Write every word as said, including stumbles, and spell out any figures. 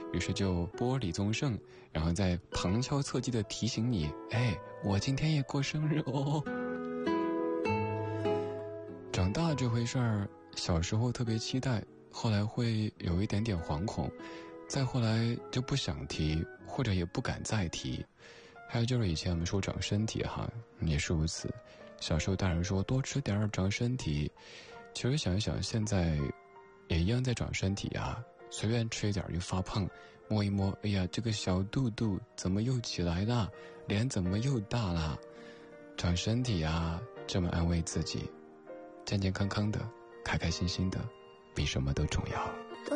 于是就播李宗盛，然后再旁敲侧击地提醒你，哎，我今天也过生日哦。长大这回事儿，小时候特别期待，后来会有一点点惶恐，再后来就不想提，或者也不敢再提。还有就是以前我们说长身体哈，也是如此。小时候大人说多吃点儿长身体，其实想一想现在也一样在长身体啊，随便吃一点就发胖，摸一摸，哎呀这个小肚肚怎么又起来了，脸怎么又大了，长身体啊，这么安慰自己，健健康康的，开开心心的，比什么都重要。